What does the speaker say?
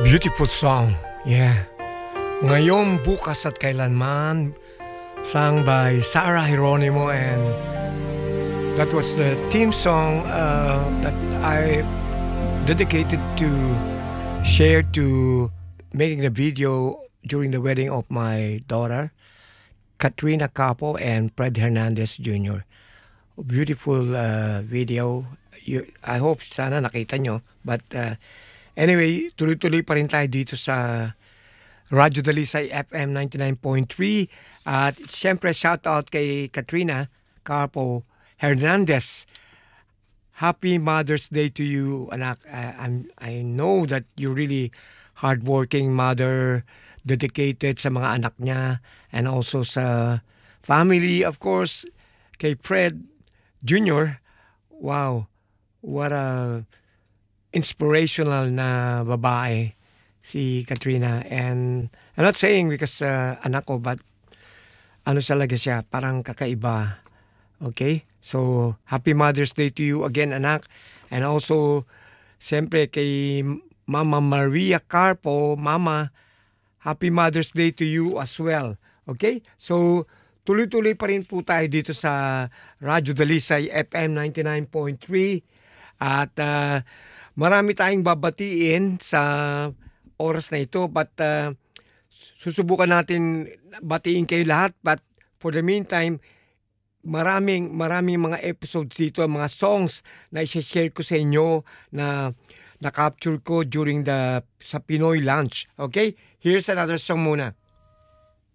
Beautiful song. Yeah. Ngayon, bukas at kailanman, sung by Sarah Geronimo, and that was the theme song that I dedicated to share to making the video during the wedding of my daughter, Katrina Capo and Fred Hernandez Jr. Beautiful video. I hope sana nakita nyo. But anyway, tuloy-tuloy pa rin tayo dito sa Radyo Dalisay FM 99.3. At siyempre, shout out kay Katrina Capo Hernandez. Happy Mother's Day to you, anak. I know that you're really hardworking mother, dedicated sa mga anak niya, and also sa family, of course, kay Fred Jr. Wow, what a inspirational na babae si Katrina. And I'm not saying because anak ko, but ano talaga siya, parang kakaiba. Okay? So, happy Mother's Day to you again, anak. And also, siyempre kay Mama Maria Carpo, Mama, happy Mother's Day to you as well. Okay? So, tuloy-tuloy pa rin po tayo dito sa Radyo Dalisay FM 99.3. At marami tayong babatiin sa oras na ito. But susubukan natin batiin kayo lahat. But for the meantime, maraming mga episodes dito, mga songs na i-share ko sa inyo na na-capture ko during sa Pinoy Lunch. Okay? Here's another song muna.